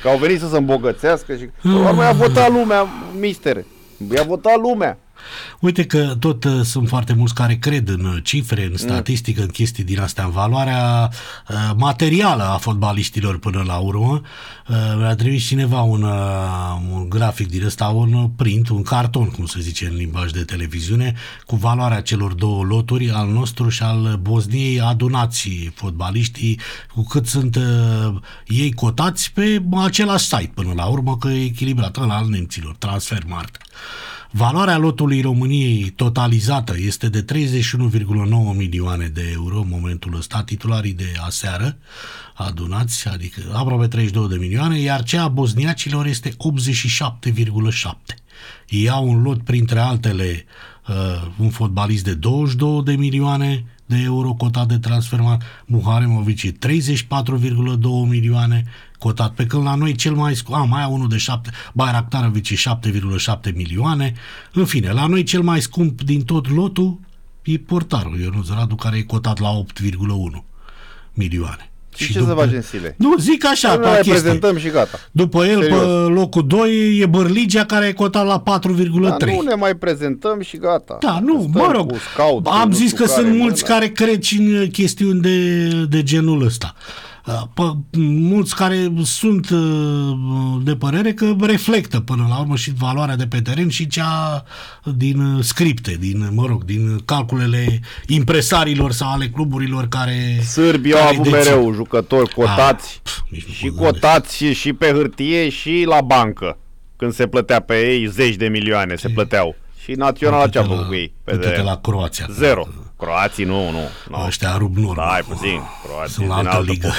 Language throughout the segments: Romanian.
Că au venit să se îmbogățească și urmă i-a votat lumea, mistere. I-a votat lumea. Uite că tot sunt foarte mulți care cred în cifre, în statistică, în chestii din astea, în valoarea materială a fotbaliștilor până la urmă. Mi-a trimis cineva un grafic din ăsta, un print, un carton, cum se zice în limbaj de televiziune, cu valoarea celor două loturi, al nostru și al Bosniei, adunați fotbaliștii, cu cât sunt ei cotați pe același site până la urmă, că e echilibrat, ăla al nemților, Transfermarkt. Valoarea lotului României totalizată este de 31,9 milioane de euro în momentul ăsta, titularii de aseară adunați, adică aproape 32 de milioane, iar cea a bosniacilor este 87,7. Ei au un lot, printre altele, un fotbalist de 22 de milioane de euro cotat de Transfermarkt, Muharemovic 34,2 milioane cotat, pe când la noi cel mai scump, mai au unul de 7, Bayraktarovic 7,7 milioane, în fine, la noi cel mai scump din tot lotul e portarul Ionuț Radu, care e cotat la 8,1 milioane. Și ce să facem, Sile? Nu, zic așa, noi prezentăm și gata. După el, serios, pe locul 2 e Bărligea, care e cotat la 4,3. Da, nu ne mai prezentăm și gata. Da, nu, mă rog, scout, am zis că sunt mulți care cred și în chestiuni de genul ăsta. Mulți care sunt de părere că reflectă până la urmă și valoarea de pe teren și cea din scripte, din calculele impresarilor sau ale cluburilor care... Sârbii au avut mereu jucători cotați și cotați și pe hârtie și la bancă. Când se plătea pe ei 10 de milioane, se plăteau. Și Naționala ce-a făcut cu ei? Uite-te la Croația. Zero. Croații nu. Ăștia rup norm. Stai puțin. Croații sunt la altă ligă.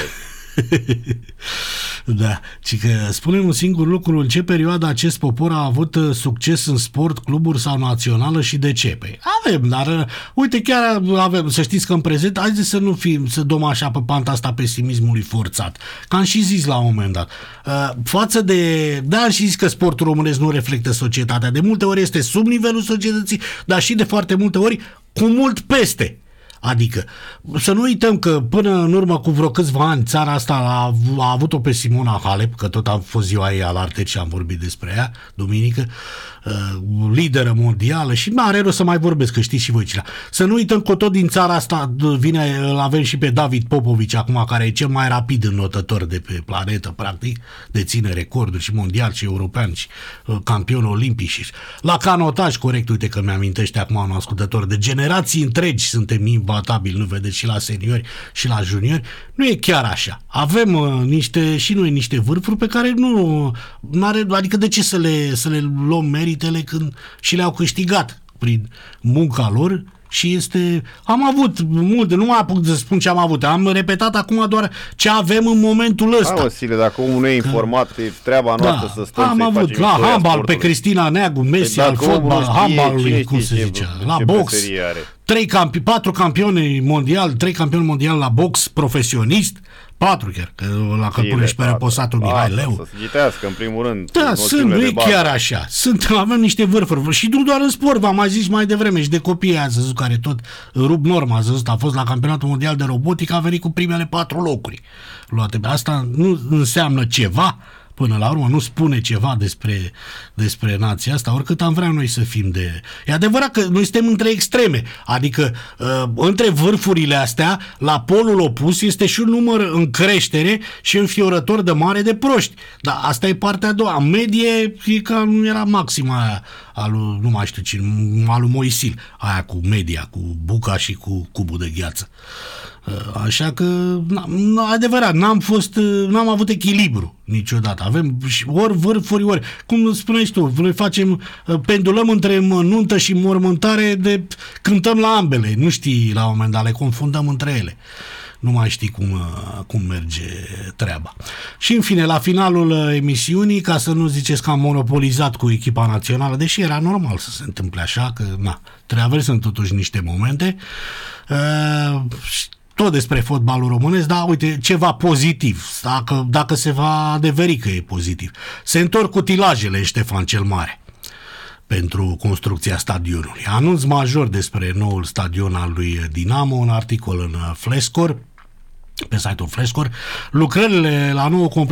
Da, ci că spunem un singur lucru: în ce perioadă acest popor a avut succes în sport, cluburi sau națională și de ce? Păi avem, dar uite, chiar avem, să știți că în prezent, haideți să nu fim, să dăm așa pe panta asta pesimismului forțat, că am și zis la un moment dat, față de, da, am și zis că sportul românesc nu reflectă societatea, de multe ori este sub nivelul societății, dar și de foarte multe ori cu mult peste. Adică, să nu uităm că până în urmă cu vreo câțiva ani țara asta a avut-o pe Simona Halep, că tot a fost ziua ei al Artei și am vorbit despre ea, duminică, lideră mondială și are rost să mai vorbesc, că știți și voi cine. Să nu uităm că tot din țara asta îl avem și pe David Popovici acum, care e cel mai rapid înnotător de pe planetă, practic, deține recorduri și mondial și european și campion olimpic și la canotaj, corect, uite că mi-amintește acum un ascultător, de generații întregi suntem imbatabili, nu vedeți, și la seniori și la juniori. Nu e chiar așa. Avem și noi niște vârfuri pe care nu are, adică de ce să le luăm meritele când și le-au câștigat prin munca lor. Și am avut multe, nu mai apuc să spun ce am avut, am repetat acum doar ce avem în momentul ăsta. Vasile, dacă omul nu e informat, e treaba noastră să stăm am avut la handbal pe Cristina Neagu, Messi al fotbal, handbalului, cum se zicea, la box, 4 campioni mondiali, 3 campioni mondiali la box profesionist, 4 chiar, că la căpune și pe răposatul Mihai Leu. Să se citească, în primul rând. Da, nu e chiar așa. Avem niște vârfuri. Și nu doar în sport, v-am mai zis mai devreme, și de copii ați văzut, care tot rup norma, ați văzut, a fost la campionatul mondial de robotică, a venit cu primele 4 locuri luate. Asta nu înseamnă ceva, până la urmă, nu spune ceva despre nația asta, oricât am vrea noi să fim de... E adevărat că noi suntem între extreme, adică între vârfurile astea, la polul opus, este și un număr în creștere și înfiorător de mare de proști. Dar asta e partea a doua. În medie, e ca nu era maxima aia, nu mai știu cine, al lui Moisil, aia cu media, cu buca și cu cubul de gheață. Așa că, adevărat, n-am avut echilibru niciodată. Avem ori vârfuri, ori, cum spuneai tu, noi pendulăm între nuntă și mormântare, cântăm la ambele. Nu știi, la un moment dat, le confundăm între ele. Nu mai știi cum merge treaba. Și în fine, la finalul emisiunii, ca să nu ziceți că am monopolizat cu echipa națională, deși era normal să se întâmple așa, că traversăm totuși niște momente, tot despre fotbalul românesc, dar uite, ceva pozitiv, dacă se va adeveri că e pozitiv. Se întorc utilajele Ștefan cel Mare pentru construcția stadionului. Anunț major despre noul stadion al lui Dinamo, un articol în Flescor, pe site-ul Flescor. Lucrările la nou